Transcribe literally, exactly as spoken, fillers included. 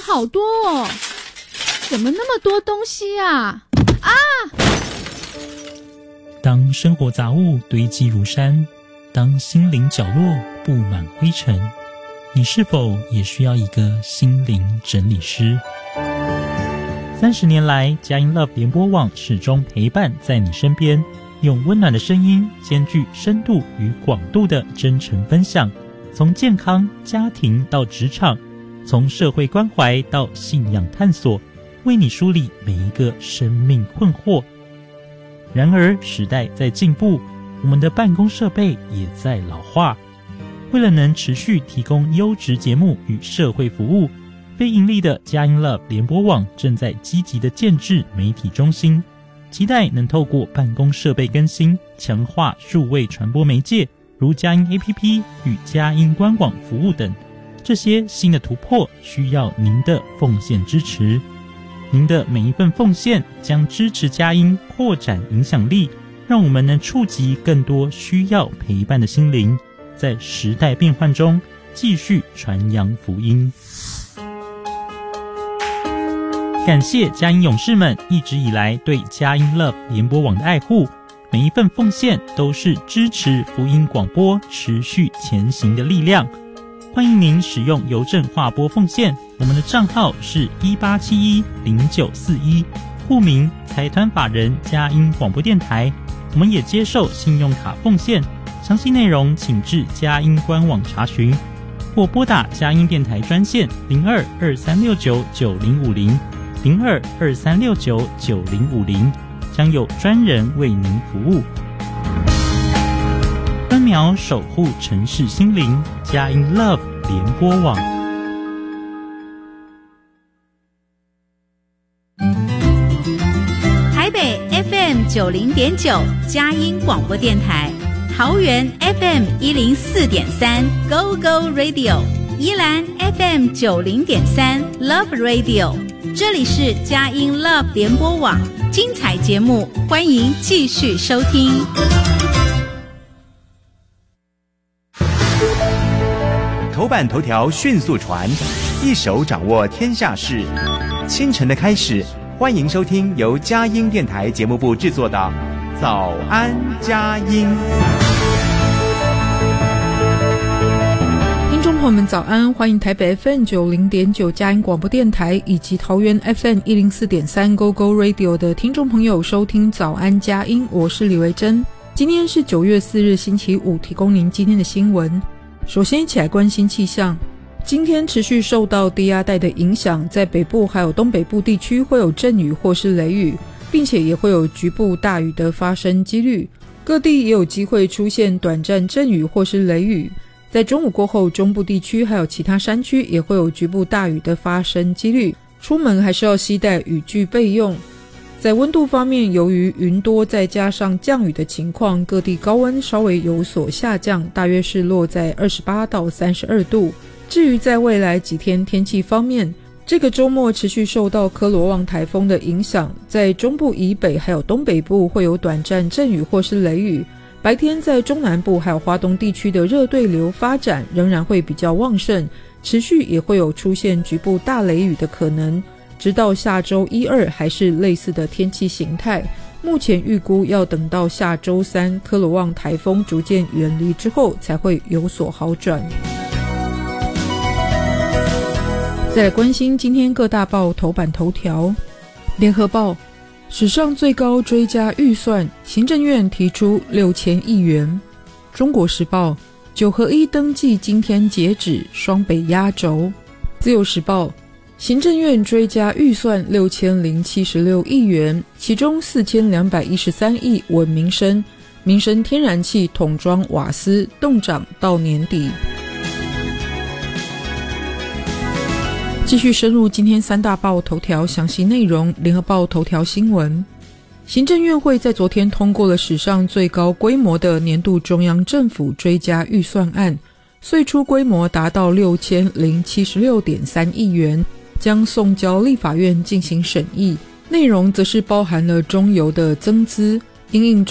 好多哦，怎么那么多东西啊？啊！ 当生活杂物堆积如山，当心灵角落布满灰尘，你是否也需要一个心灵整理师？三十年来，佳音 Love 联播网始终陪伴在你身边，用温暖的声音，兼具深度与广度的真诚分享，从健康、家庭到职场，从社会关怀到信仰探索，为你梳理每一个生命困惑。然而，时代在进步，我们的办公设备也在老化。为了能持续提供优质节目与社会服务，非盈利的佳音 Love 联播网正在积极的建制媒体中心，期待能透过办公设备更新，强化数位传播媒介，如佳音 A P P 与佳音官网服务等。这些新的突破需要您的奉献支持。您的每一份奉献将支持佳音扩展影响力，让我们能触及更多需要陪伴的心灵，在时代变换中继续传扬福音。感谢佳音勇士们一直以来对佳音 Love 联播网的爱护，每一份奉献都是支持福音广播持续前行的力量。欢迎您使用邮政划拨奉献，我们的账号是一八七一零九四一，户名财团法人佳音广播电台。我们也接受信用卡奉献，详细内容请至佳音官网查询，或拨打佳音电台专线零二二三六九九零五零零二二三六九九零五零，将有专人为您服务。分秒守护城市心灵，佳音 Love 联播网。 台北 F M 九零点九佳音广播电台，桃园 F M 一零四点三 Go Go Radio， 宜兰 F M 九零点三 Love Radio。这里是佳音 Love 联播网，精彩节目，欢迎继续收听。 头版头条迅速传，一手掌握天下事。清晨的开始，欢迎收听由佳音电台节目部制作的《早安佳音》。 听众朋友们早安，欢迎台北 F M 九零点九佳音广播电台以及桃园 F M 一零四点三 Go Go Radio 的听众朋友收听早安佳音，我是李维珍。今天是九月四日星期五，提供您今天的新闻。首先一起来关心气象。今天持续受到低压带的影响，在北部还有东北部地区会有阵雨或是雷雨，并且也会有局部大雨的发生几率，各地也有机会出现短暂阵雨或是雷雨。在中午过后，中部地区还有其他山区也会有局部大雨的发生几率，出门还是要携带雨具备用。在温度方面，由于云多再加上降雨的情况，各地高温稍微有所下降，大约是落在二十八到三十二度。至于在未来几天天气方面，这个周末持续受到科罗旺台风的影响，在中部以北还有东北部会有短暂阵雨或是雷雨，白天在中南部还有花东地区的热对流发展仍然会比较旺盛，持续也会有出现局部大雷雨的可能，直到下周一二还是类似的天气形态。目前预估要等到下周三科罗旺台风逐渐远离之后才会有所好转。再来关心今天各大报头版头条。联合报，史上最高追加预算，行政院提出六千亿元。中国时报，九合一登记今天截止，双北压轴。自由时报，行政院追加预算六千零七十六亿元，其中四千两百一十三亿稳民生，民生天然气、桶装瓦斯冻涨到年底。继续深入今天三大报头条详细内容。联合报头条新闻，行政院会在昨天通过了史上最高规模的年度中央政府追加预算案，岁出规模达到六千零七十六点三亿元，将送交立法院进行审议。内容则是包含了中油的增资，因应